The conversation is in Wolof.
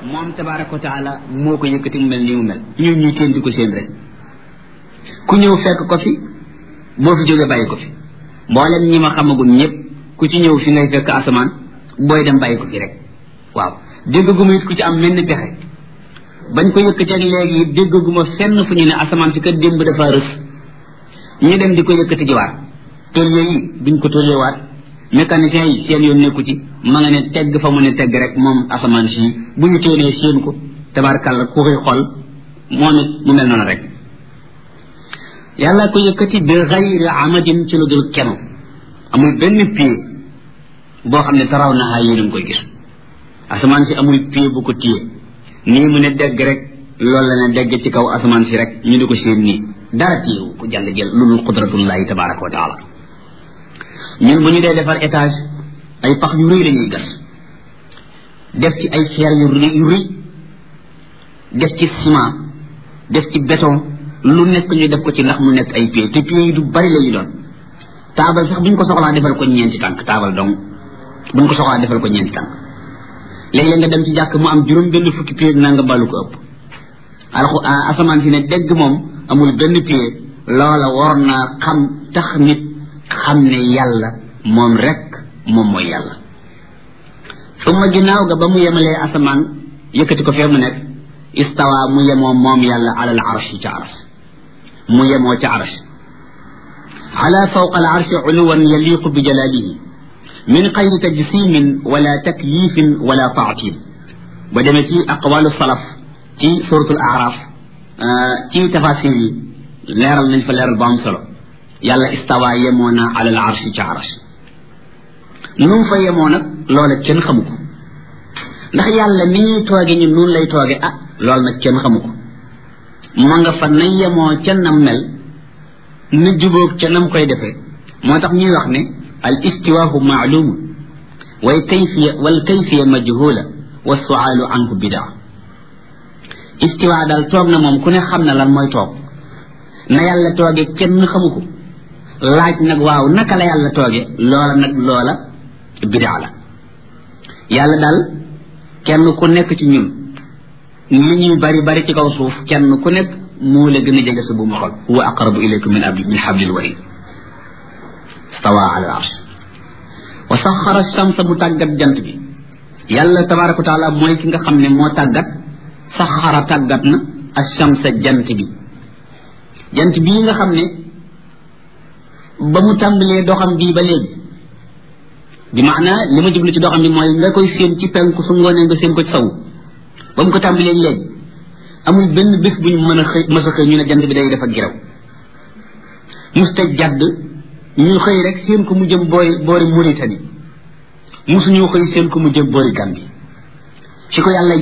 moom tabaraka wa taala moo ko yëkkati mu mel nii mu mel ñun ñuy teen di ko seen rek ku ñëw fekk ko fi boo fi jógee bàyyi ko fi mboolem ñi ma xamagul ñëpp ku ci ñëw fi ngay fekk asamaan booy dem bàyyi ko fi rek waaw déggaguma it ku ci am mel ni pexe bañ ko yëkkati ak léegi it déggaguma fenn fu ñu ne asamaan si kat démb dafa rës ñu dem di ko yëkkati jiwaat tôlier yi duñ ko tôlierwaat mécanicien yi seen yoon nekku ci ma nga ne tegg fa mu ne tegg rek moom asamaan si bu ñu téenee seen ko tabarkàlla ku koy xool moom it mu mel noonu rek yàlla ko yëkkati bi xayri amadin ci lu dul kenu amul benn pied boo xam ne taraw na xaa yéen koy gis asamaan si amul pied bu ko téye nii mu ne degg rek loolu la ne degg ci kaw asamaan si rek ñu di ko seen nii dara téyewu ko jàll jël lu dul qudratullahi tabaraka wa taala ñun bu ñu dee defar étage ay pax yu rëy la ñuy gas def ci ay xeer yu rëy def ci ciment def ci béton lu nekk ñu def ko ci ndax mu nekk ay pieds te pieds yi du bari la ñu doon taabal sax buñ ko soxlaa defal ko ñeenti tànk taabal donc buñ ko soxlaa defal ko ñeenti tànk léeg-léeg nga dem ci jàkk mu am juróom benn fukki pieds naa nga ballu ko ëpp asamaan si ne dégg moom amul benn pied loola war naa xam tax nit xam ne yàlla moom rek moom mooy yàlla suma ginnaaw ga ba mu yemalee asamaan yëkkati ko fee mu nekk istawa mu yemoo moom yàlla alal arshi ca arsh mu yemoo ca arsh ala fawqa al arshi uluwan yaliqu bi jalalihi min xayri tajsimin wala takyifin wala taatil ba demee ci aqwalu salaf ci suratul araf ci tafasir yi leeral nañ fa leeral bu am solo yàlla istawa yemoo na alal arshi ca arsh nu mu fa yemoo nag loola kenn xamu ko ndax yàlla ni ñuy tooge ñun noonu lay tooge loolu nag kenn xamu ko ma nga fa na yemoo ca nam mel na jubóog ca nam koy defee moo tax ñuy wax ne al istiwaahu maalumun wal kayfiya majhula wa sualu anhu bidaa istiwa daal toog na moom ku ne xam na lan mooy toog na yàlla tooge kenn xamu ko laaj nag waaw naka la yàlla tooge loola bidaa la yàlla daal kenn ku nekk ci ñun li ñuy bari ci kaw suuf kenn ku nekk moo la gën a jege sa bu mu xol huwa aqrabu ilaykum min hablil warid stawa ala al arsh wa saxara shamsa mu tàggat jant bi yàlla tabaraka wa taala mooy ki nga xam ne moo tàggat saxara tàggat na ash-shamsa jant bii nga xam ne ba mu tàmbalee doxam bii ba léegi bi maana li ma jublu ci doxam bi mooy nga koy séen ci penku su ngoonee nga séen ko ci sawu ba mu ko tàmbalee léegi amul benn bés bu ñu mën a xëy mës a xëy ñu ne jant bi day def ak giraw musta jadd ñu xëy rek séen ko mu jëm boori Mauritanie musuñu xëy séen ko mu jëm boori Gambie ci ko yàlla